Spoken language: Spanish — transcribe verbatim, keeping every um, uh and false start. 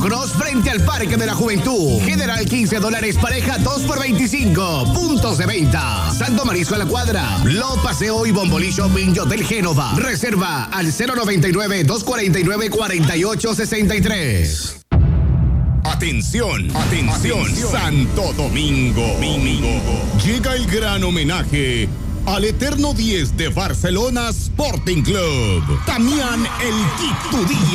Cross frente al Parque de la Juventud. General quince dólares pareja dos por veinticinco. Puntos de venta. Santo Marisco a la Cuadra. Lo Paseo y Bombolí Shopping Hotel Génova. Reserva al cero noventa y nueve, dos cuarenta y nueve, cuarenta y ocho sesenta y tres. Atención, atención, atención, Santo Domingo. Domingo. Llega el gran homenaje al eterno diez de Barcelona Sporting Club, Damián El Quitudí.